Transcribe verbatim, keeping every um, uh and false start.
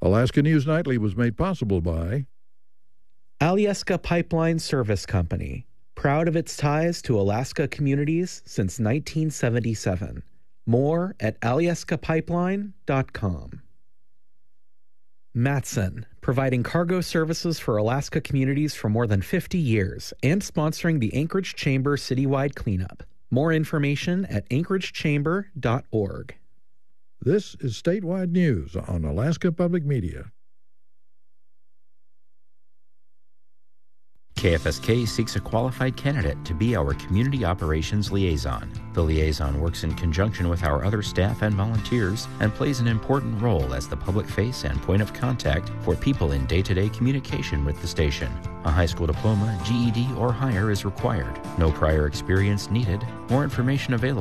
Alaska News Nightly was made possible by Alyeska Pipeline Service Company, proud of its ties to Alaska communities since nineteen seventy-seven. More at alyeska pipeline dot com. Matson, providing cargo services for Alaska communities for more than fifty years and sponsoring the Anchorage Chamber citywide cleanup. More information at anchorage chamber dot org. This is Statewide News on Alaska Public Media. K F S K seeks a qualified candidate to be our Community Operations Liaison. The liaison works in conjunction with our other staff and volunteers and plays an important role as the public face and point of contact for people in day-to-day communication with the station. A high school diploma, G E D, or higher is required. No prior experience needed. More information available